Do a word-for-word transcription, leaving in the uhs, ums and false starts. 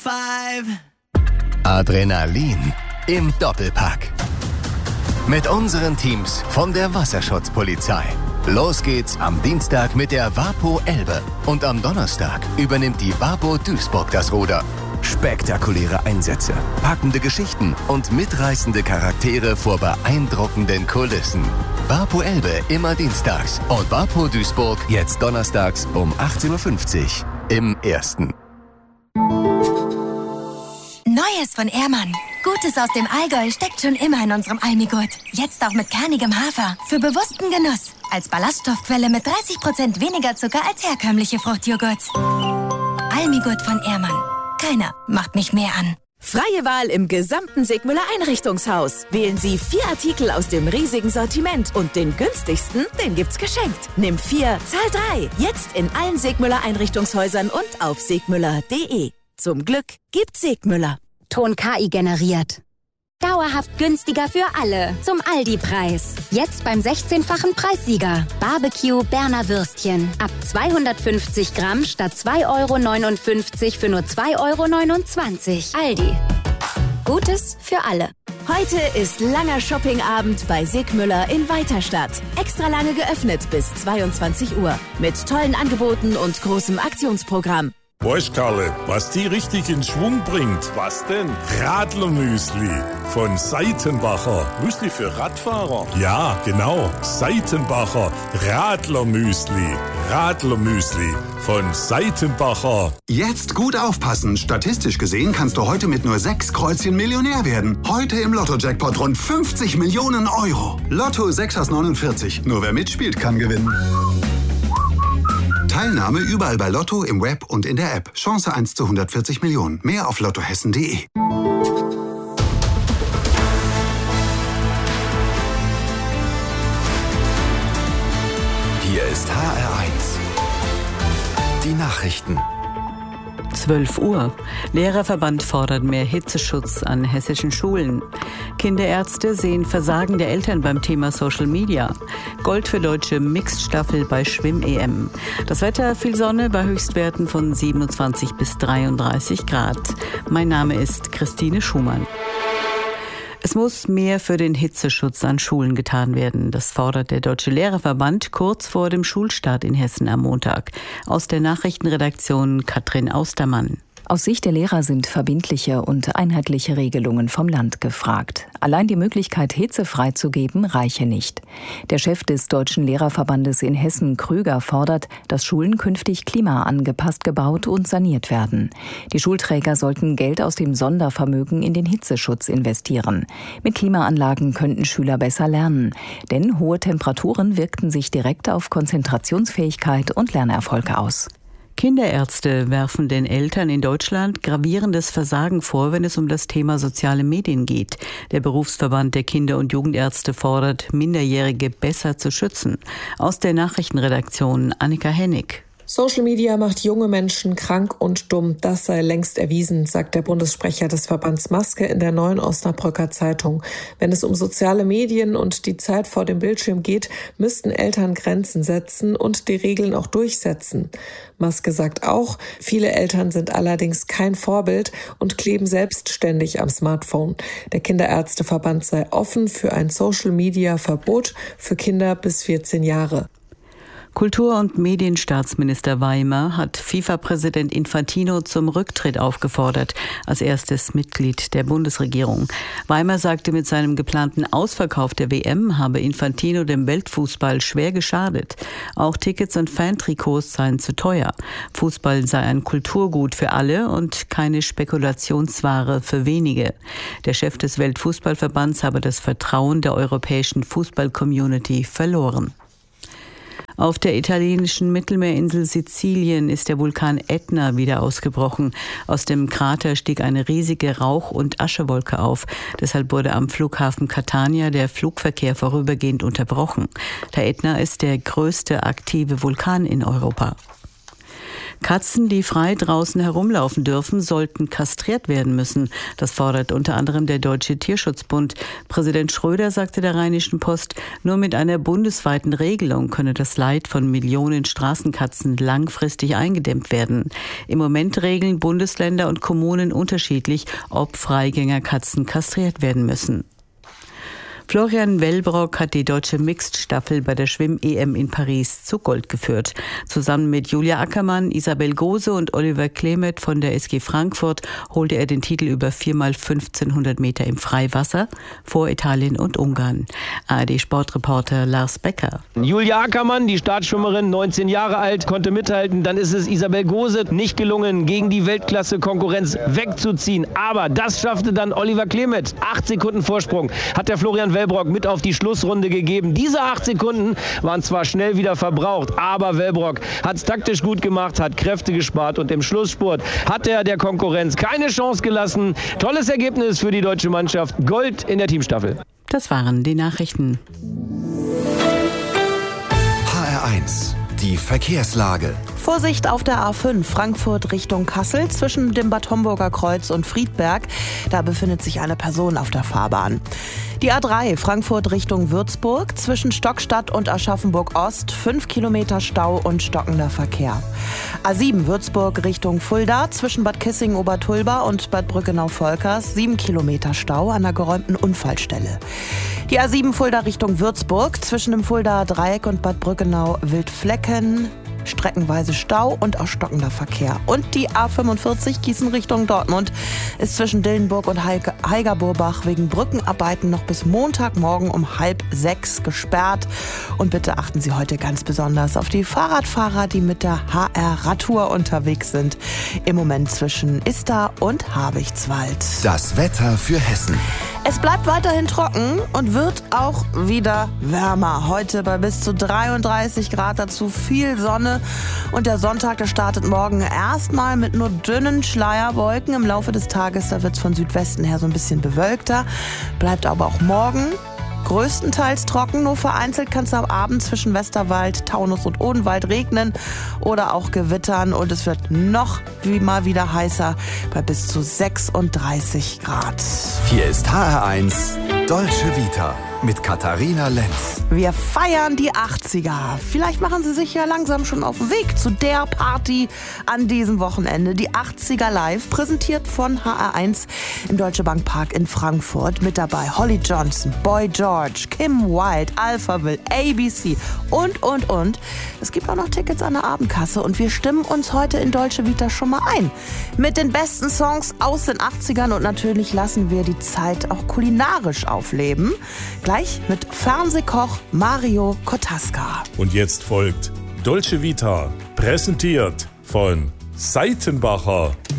Five. Adrenalin im Doppelpack. Mit unseren Teams von der Wasserschutzpolizei. Los geht's am Dienstag mit der WaPo Elbe. Und am Donnerstag übernimmt die WaPo Duisburg das Ruder. Spektakuläre Einsätze, packende Geschichten und mitreißende Charaktere vor beeindruckenden Kulissen. WaPo Elbe immer dienstags und WaPo Duisburg jetzt donnerstags um achtzehn Uhr fünfzig im Ersten. Neues von Ehrmann. Gutes aus dem Allgäu steckt schon immer in unserem Almigurt. Jetzt auch mit kernigem Hafer. Für bewussten Genuss. Als Ballaststoffquelle mit dreißig Prozent weniger Zucker als herkömmliche Fruchtjoghurts. Almigurt von Ehrmann. Keiner macht mich mehr an. Freie Wahl im gesamten Sigmüller Einrichtungshaus. Wählen Sie vier Artikel aus dem riesigen Sortiment und den günstigsten, den gibt's geschenkt. Nimm vier, zahl drei. Jetzt in allen Sigmüller Einrichtungshäusern und auf sigmüller punkt de. Zum Glück gibt's Sigmüller. Ton K I generiert. Dauerhaft günstiger für alle. Zum Aldi-Preis. Jetzt beim sechzehnfachen Preissieger. Barbecue Berner Würstchen. Ab zweihundertfünfzig Gramm statt zwei Euro neunundfünfzig für nur zwei Euro neunundzwanzig. Aldi. Gutes für alle. Heute ist langer Shoppingabend bei Sigmüller in Weiterstadt. Extra lange geöffnet bis zweiundzwanzig Uhr. Mit tollen Angeboten und großem Aktionsprogramm. Weißt, Karle, was die richtig in Schwung bringt? Was denn? Radlermüsli von Seitenbacher. Müsli für Radfahrer? Ja, genau. Seitenbacher Radlermüsli. Radlermüsli von Seitenbacher. Jetzt gut aufpassen. Statistisch gesehen kannst du heute mit nur sechs Kreuzchen Millionär werden. Heute im Lotto-Jackpot rund fünfzig Millionen Euro. Lotto sechs aus neunundvierzig. Nur wer mitspielt, kann gewinnen. Teilnahme überall bei Lotto, im Web und in der App. Chance eins zu hundertvierzig Millionen. Mehr auf lottohessen punkt de. Hier ist H R eins. Die Nachrichten. zwölf Uhr. Lehrerverband fordert mehr Hitzeschutz an hessischen Schulen. Kinderärzte sehen Versagen der Eltern beim Thema Social Media. Gold für deutsche Mixed-Staffel bei Schwimm-E M. Das Wetter, viel Sonne bei Höchstwerten von siebenundzwanzig bis dreiunddreißig Grad. Mein Name ist Christine Schumann. Es muss mehr für den Hitzeschutz an Schulen getan werden. Das fordert der Deutsche Lehrerverband kurz vor dem Schulstart in Hessen am Montag. Aus der Nachrichtenredaktion Katrin Austermann. Aus Sicht der Lehrer sind verbindliche und einheitliche Regelungen vom Land gefragt. Allein die Möglichkeit, Hitze freizugeben, reiche nicht. Der Chef des Deutschen Lehrerverbandes in Hessen, Krüger, fordert, dass Schulen künftig klimaangepasst gebaut und saniert werden. Die Schulträger sollten Geld aus dem Sondervermögen in den Hitzeschutz investieren. Mit Klimaanlagen könnten Schüler besser lernen. Denn hohe Temperaturen wirkten sich direkt auf Konzentrationsfähigkeit und Lernerfolge aus. Kinderärzte werfen den Eltern in Deutschland gravierendes Versagen vor, wenn es um das Thema soziale Medien geht. Der Berufsverband der Kinder- und Jugendärzte fordert, Minderjährige besser zu schützen. Aus der Nachrichtenredaktion Annika Hennig. Social Media macht junge Menschen krank und dumm. Das sei längst erwiesen, sagt der Bundessprecher des Verbands Maske in der Neuen Osnabrücker Zeitung. Wenn es um soziale Medien und die Zeit vor dem Bildschirm geht, müssten Eltern Grenzen setzen und die Regeln auch durchsetzen. Maske sagt auch, viele Eltern sind allerdings kein Vorbild und kleben selbstständig am Smartphone. Der Kinderärzteverband sei offen für ein Social-Media-Verbot für Kinder bis vierzehn Jahre. Kultur- und Medienstaatsminister Weimer hat FIFA-Präsident Infantino zum Rücktritt aufgefordert, als erstes Mitglied der Bundesregierung. Weimer sagte, mit seinem geplanten Ausverkauf der W M habe Infantino dem Weltfußball schwer geschadet. Auch Tickets und Fantrikots seien zu teuer. Fußball sei ein Kulturgut für alle und keine Spekulationsware für wenige. Der Chef des Weltfußballverbands habe das Vertrauen der europäischen Fußball-Community verloren. Auf der italienischen Mittelmeerinsel Sizilien ist der Vulkan Ätna wieder ausgebrochen. Aus dem Krater stieg eine riesige Rauch- und Aschewolke auf. Deshalb wurde am Flughafen Catania der Flugverkehr vorübergehend unterbrochen. Der Ätna ist der größte aktive Vulkan in Europa. Katzen, die frei draußen herumlaufen dürfen, sollten kastriert werden müssen. Das fordert unter anderem der Deutsche Tierschutzbund. Präsident Schröder sagte der Rheinischen Post, nur mit einer bundesweiten Regelung könne das Leid von Millionen Straßenkatzen langfristig eingedämmt werden. Im Moment regeln Bundesländer und Kommunen unterschiedlich, ob Freigängerkatzen kastriert werden müssen. Florian Wellbrock hat die deutsche Mixed-Staffel bei der Schwimm-E M in Paris zu Gold geführt. Zusammen mit Julia Ackermann, Isabel Gose und Oliver Klemet von der S G Frankfurt holte er den Titel über vier mal fünfzehnhundert Meter im Freiwasser vor Italien und Ungarn. A R D-Sportreporter Lars Becker. Julia Ackermann, die Startschwimmerin, neunzehn Jahre alt, konnte mithalten. Dann ist es Isabel Gose nicht gelungen, gegen die Weltklasse-Konkurrenz wegzuziehen. Aber das schaffte dann Oliver Klemet. Acht Sekunden Vorsprung hat der Florian Wellbrock mit auf die Schlussrunde gegeben. Diese acht Sekunden waren zwar schnell wieder verbraucht, aber Wellbrock hat es taktisch gut gemacht, hat Kräfte gespart und im Schlussspurt hat er der Konkurrenz keine Chance gelassen. Tolles Ergebnis für die deutsche Mannschaft. Gold in der Teamstaffel. Das waren die Nachrichten. H R eins. Die Verkehrslage. Vorsicht auf der A fünf Frankfurt Richtung Kassel zwischen dem Bad Homburger Kreuz und Friedberg. Da befindet sich eine Person auf der Fahrbahn. Die A drei Frankfurt Richtung Würzburg zwischen Stockstadt und Aschaffenburg Ost. fünf Kilometer Stau und stockender Verkehr. A sieben Würzburg Richtung Fulda zwischen Bad Kissing-Obertulba und Bad Brückenau-Volkers. sieben Kilometer Stau an der geräumten Unfallstelle. Die A sieben Fulda Richtung Würzburg zwischen dem Fuldaer Dreieck und Bad Brückenau-Wildflecken. Streckenweise Stau und auch stockender Verkehr. Und die A fünfundvierzig Gießen Richtung Dortmund ist zwischen Dillenburg und Heigerburbach wegen Brückenarbeiten noch bis Montagmorgen um halb sechs gesperrt. Und bitte achten Sie heute ganz besonders auf die Fahrradfahrer, die mit der H R-Radtour unterwegs sind. Im Moment zwischen Ista und Habichtswald. Das Wetter für Hessen. Es bleibt weiterhin trocken und wird auch wieder wärmer. Heute bei bis zu dreiunddreißig Grad, dazu viel Sonne. Und der Sonntag, der startet morgen erstmal mit nur dünnen Schleierwolken. Im Laufe des Tages, da wird es von Südwesten her so ein bisschen bewölkter. Bleibt aber auch morgen größtenteils trocken, nur vereinzelt kann es am Abend zwischen Westerwald, Taunus und Odenwald regnen oder auch gewittern und es wird noch wie mal wieder heißer bei bis zu sechsunddreißig Grad. Hier ist H R eins Dolce Vita mit Katharina Lenz. Wir feiern die achtziger. Vielleicht machen Sie sich ja langsam schon auf den Weg zu der Party an diesem Wochenende. Die achtziger Live, präsentiert von H R eins im Deutsche Bank Park in Frankfurt. Mit dabei Holly Johnson, Boy George, Kim Wilde, Alphaville, A B C und, und, und. Es gibt auch noch Tickets an der Abendkasse und wir stimmen uns heute in Dolce Vita schon mal ein. Mit den besten Songs aus den achtzigern und natürlich lassen wir die Zeit auch kulinarisch aufleben. Gleich mit Fernsehkoch Mario Kotaska. Und jetzt folgt Dolce Vita, präsentiert von Seitenbacher.